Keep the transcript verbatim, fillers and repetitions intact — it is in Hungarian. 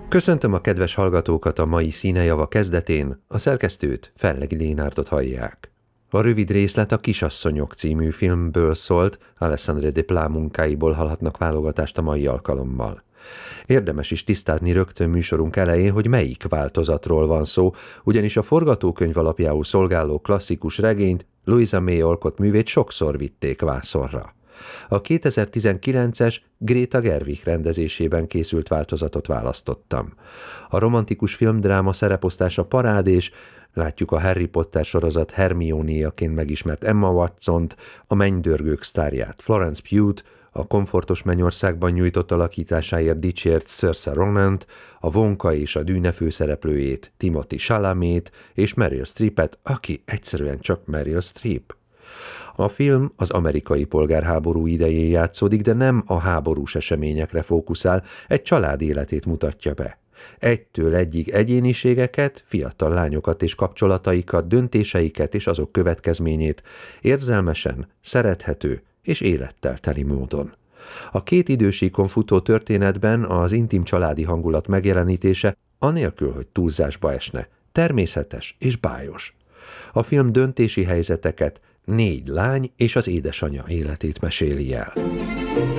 Köszöntöm a kedves hallgatókat a mai Színejava kezdetén, a szerkesztőt, Fellegi Lénárdot hallják. A rövid részlet a Kisasszonyok című filmből szólt, Alessandre Desplat munkáiból hallhatnak válogatást a mai alkalommal. Érdemes is tisztázni rögtön műsorunk elején, hogy melyik változatról van szó, ugyanis a forgatókönyv alapjául szolgáló klasszikus regényt, Louisa May alkot művét sokszor vitték vászonra. A kétezer-tizenkilences Greta Gerwig rendezésében készült változatot választottam. A romantikus filmdráma szereposztása parádés, látjuk a Harry Potter sorozat Hermione-jaként megismert Emma Watsont, a Mennydörgők sztárját Florence Pugh-t, a Komfortos Mennyországban nyújtott alakításáért dicsért Saoirse Ronant, a Wonka és a Dűne főszereplőjét, Timothée Chalamet és Meryl Streepet, aki egyszerűen csak Meryl Streep. A film az amerikai polgárháború idején játszódik, de nem a háborús eseményekre fókuszál, egy család életét mutatja be. Egytől egyig egyéniségeket, fiatal lányokat és kapcsolataikat, döntéseiket és azok következményét érzelmesen, szerethető és élettel teli módon. A két idősíkon futó történetben az intim családi hangulat megjelenítése anélkül, hogy túlzásba esne, természetes és bájos. A film döntési helyzeteket, négy lány és az édesanyja életét meséli el.